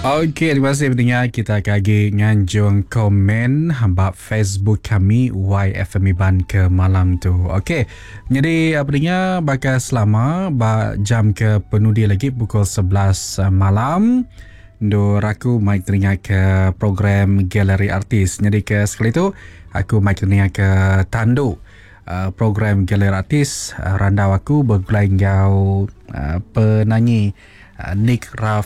Okey, terima kasih pendengar. Kita kagi nganjung komen hamba Facebook kami YFM Iban ke malam tu. Okey. Jadi pendengar bakal selama jam ke penudi lagi pukul 11 malam. Do aku mai teringat ke program Galeri Artis. Jadi ke sekali tu aku mai teringat ke tandu program Galeri Artis randau aku bergulai ngau penyanyi Nick Raf